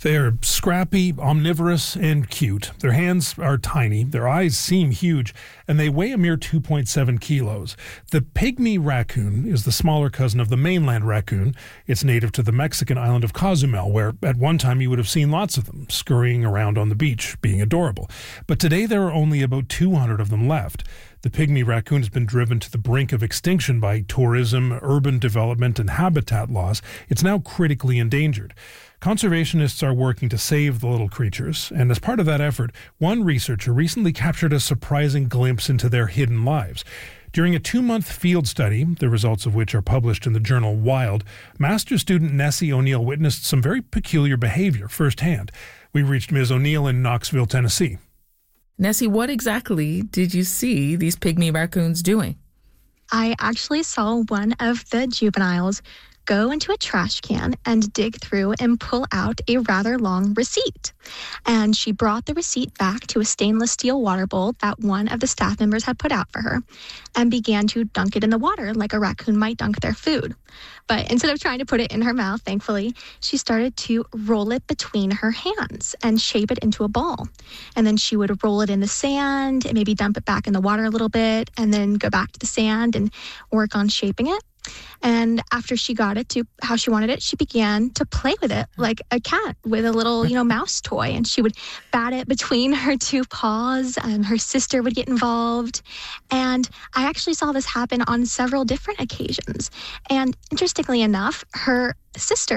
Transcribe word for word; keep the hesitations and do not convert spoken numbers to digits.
They are scrappy, omnivorous, and cute. Their hands are tiny, their eyes seem huge, and they weigh a mere two point seven kilos. The pygmy raccoon is the smaller cousin of the mainland raccoon. It's native to the Mexican island of Cozumel, where at one time you would have seen lots of them scurrying around on the beach, being adorable. But today there are only about two hundred of them left. The pygmy raccoon has been driven to the brink of extinction by tourism, urban development, and habitat loss. It's now critically endangered. Conservationists are working to save the little creatures, and as part of that effort, one researcher recently captured a surprising glimpse into their hidden lives. During a two-month field study, the results of which are published in the journal Wild, master's student Nessie O'Neill witnessed some very peculiar behavior firsthand. We reached Miz O'Neill in Knoxville, Tennessee. Nessie, what exactly did you see these pygmy raccoons doing? I actually saw one of the juveniles go into a trash can and dig through and pull out a rather long receipt. And she brought the receipt back to a stainless steel water bowl that one of the staff members had put out for her and began to dunk it in the water like a raccoon might dunk their food. But instead of trying to put it in her mouth, thankfully, she started to roll it between her hands and shape it into a ball. And then she would roll it in the sand and maybe dump it back in the water a little bit and then go back to the sand and work on shaping it. And after she got it to how she wanted it, she began to play with it like a cat with a little, you know, mouse toy. And she would bat it between her two paws, and her sister would get involved. And I actually saw this happen on several different occasions. And interestingly enough, her sister